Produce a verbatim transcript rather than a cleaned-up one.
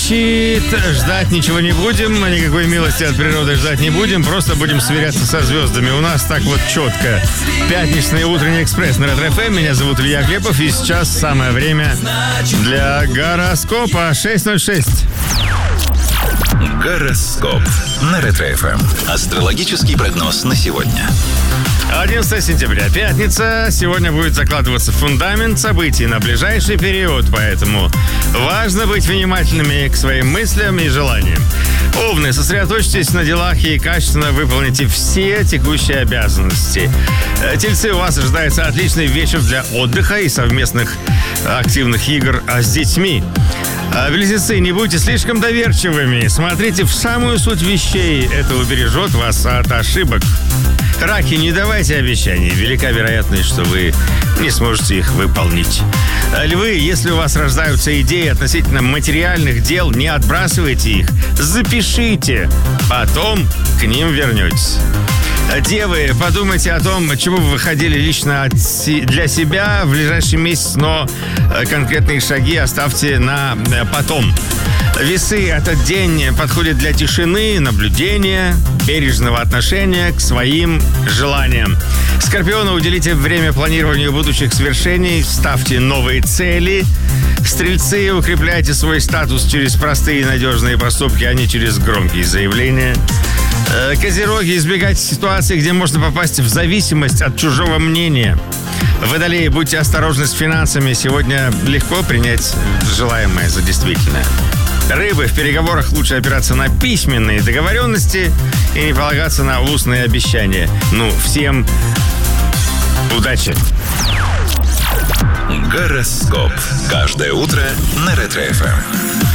Значит, ждать ничего не будем, никакой милости от природы ждать не будем, просто будем сверяться со звездами. У нас так вот четко. Пятничный утренний экспресс на Ретро эф эм. Меня зовут Илья Глебов, и сейчас самое время для гороскопа. шесть ноль шесть. Гороскоп на Ретро эф эм. Астрологический прогноз на сегодня. одиннадцатое сентября, пятница. Сегодня будет закладываться фундамент событий на ближайший период, поэтому важно быть внимательными к своим мыслям и желаниям. Овны, сосредоточьтесь на делах и качественно выполните все текущие обязанности. Тельцы, у вас ожидается отличный вечер для отдыха и совместных активных игр с детьми. Близнецы, не будьте слишком доверчивыми. Смотрите в самую суть вещей. Это убережет вас от ошибок. Раки, не давайте обещаний. Велика вероятность, что вы не сможете их выполнить. Львы, если у вас рождаются идеи относительно материальных дел, не отбрасывайте их. Запишите. Потом к ним вернетесь. Девы, подумайте о том, чему вы выходили лично для себя в ближайший месяц, но конкретные шаги оставьте на потом. Весы, этот день подходит для тишины, наблюдения, бережного отношения к своим желаниям. Скорпионы, уделите время планированию будущих свершений, ставьте новые цели. Стрельцы, укрепляйте свой статус через простые и надежные поступки, а не через громкие заявления. Козероги, избегайте ситуации, где можно попасть в зависимость от чужого мнения. Водолеи, будьте осторожны с финансами. Сегодня легко принять желаемое за действительное. Рыбы, в переговорах лучше опираться на письменные договоренности и не полагаться на устные обещания. Ну, всем удачи! Гороскоп. Каждое утро на Ретро эф эм.